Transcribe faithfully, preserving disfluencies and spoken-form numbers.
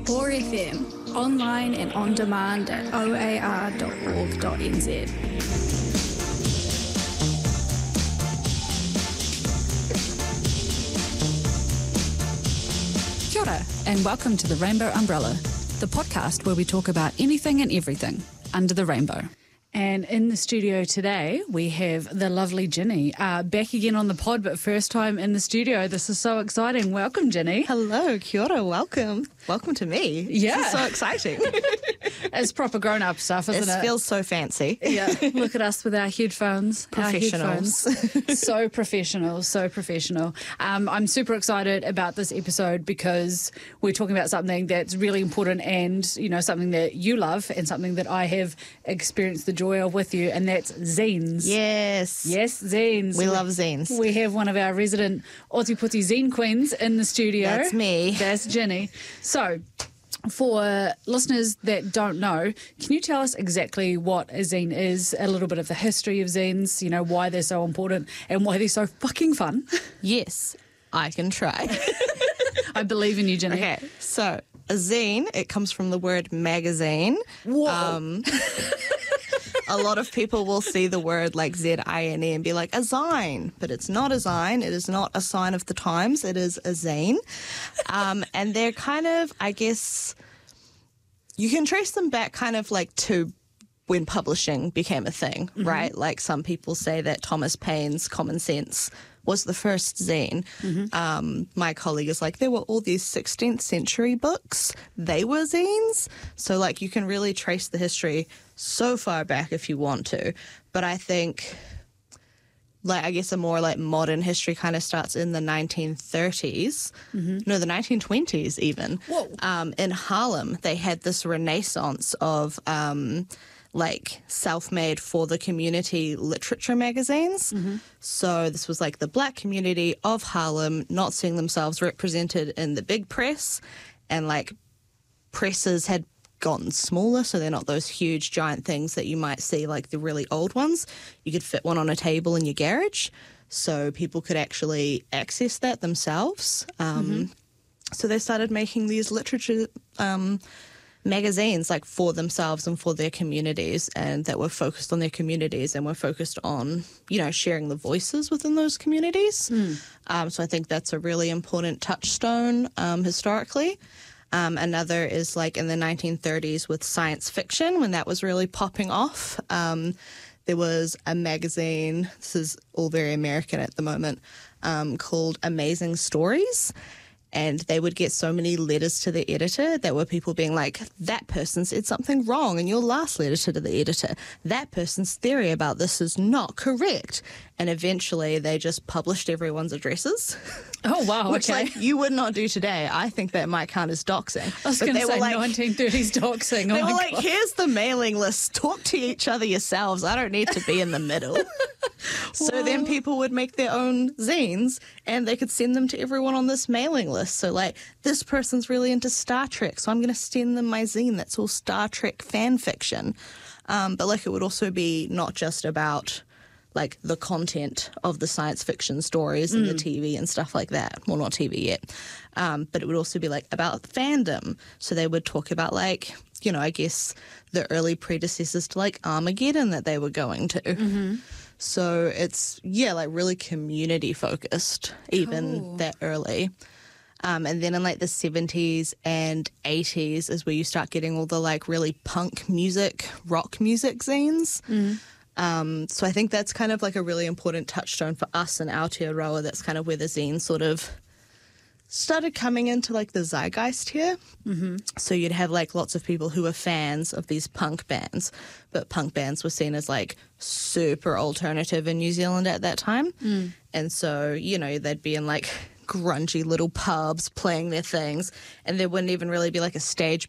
Core F M, online and on demand at o a r dot org dot n z. Kia ora, and welcome to the Rainbow Umbrella, the podcast where we talk about anything and everything under the rainbow. And in the studio today, we have the lovely Ginny, uh, back again on the pod, but first time in the studio. This is so exciting. Welcome, Ginny. Hello, kia ora, welcome. Welcome to me. Yeah. This is so exciting. It's proper grown-up stuff, isn't it? it? feels so fancy. Yeah, look at us with our headphones. Professionals. Our headphones. So professional, so professional. Um, I'm super excited about this episode because we're talking about something that's really important and, you know, something that you love and something that I have experienced the joy of with you, and that's zines. Yes. Yes, zines. We love zines. We have one of our resident Aussie Putty zine queens in the studio. That's me. That's Ginny. So, for listeners that don't know, can you tell us exactly what a zine is, a little bit of the history of zines, you know, why they're so important and why they're so fucking fun? Yes, I can try. I believe in you, Ginny. Okay, so a zine, it comes from the word magazine. Whoa. Um, a lot of people will see the word like Z I N E and be like, a zine. But it's not a zine. It is not a sign of the times. It is a zine. Um, and they're kind of, I guess, you can trace them back kind of like to when publishing became a thing, mm-hmm. right? Like some people say that Thomas Paine's Common Sense was the first zine. Mm-hmm. Um, my colleague is like, there were all these sixteenth century books. They were zines. So, like, you can really trace the history so far back if you want to. But I think, like, I guess a more, like, modern history kind of starts in the nineteen thirties. Mm-hmm. No, the nineteen twenties even. Whoa. Um, in Harlem, they had this renaissance of... Um, like self-made for the community literature magazines. Mm-hmm. So this was like the black community of Harlem not seeing themselves represented in the big press, and like presses had gotten smaller, so they're not those huge giant things that you might see like the really old ones. You could fit one on a table in your garage, so people could actually access that themselves. Um, mm-hmm. So they started making these literature um magazines like for themselves and for their communities, and that were focused on their communities and were focused on, you know, sharing the voices within those communities. Mm. Um, so I think that's a really important touchstone um, historically. Um, another is like in the nineteen thirties with science fiction, when that was really popping off. Um, there was a magazine, this is all very American at the moment, um, called Amazing Stories. And they would get so many letters to the editor that were people being like, that person said something wrong in your last letter to the editor. That person's theory about this is not correct. And eventually they just published everyone's addresses. Oh, wow, Which, okay. like, you would not do today. I think that might count as doxing. I was going to say like, nineteen thirties doxing. They oh were my like, God. Here's the mailing list. Talk to each other yourselves. I don't need to be in the middle. So then people would make their own zines and they could send them to everyone on this mailing list. So, like, this person's really into Star Trek, so I'm going to send them my zine that's all Star Trek fan fiction. Um, but, like, it would also be not just about, like, the content of the science fiction stories and mm. the T V and stuff like that. Well, not T V yet. Um, but it would also be, like, about fandom. So they would talk about, like, you know, I guess the early predecessors to, like, Armageddon that they were going to. Mm-hmm. So it's, yeah, like really community focused, even cool. that early. Um, and then in like the seventies and eighties is where you start getting all the like really punk music, rock music zines. Mm. Um, so I think that's kind of like a really important touchstone for us in Aotearoa. That's kind of where the zine sort of started coming into like the zeitgeist here. Mm-hmm. So you'd have like lots of people who were fans of these punk bands, but punk bands were seen as like super alternative in New Zealand at that time. Mm. And so, you know, they'd be in like grungy little pubs playing their things, and there wouldn't even really be like a stage